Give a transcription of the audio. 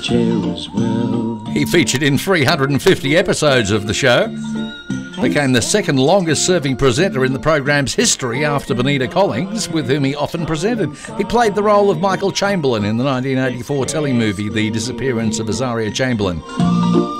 chair as well. He featured in 350 episodes of the show. Became the second longest serving presenter in the program's history after Benita Collings, with whom he often presented. He played the role of Michael Chamberlain in the 1984 telemovie The Disappearance of Azaria Chamberlain.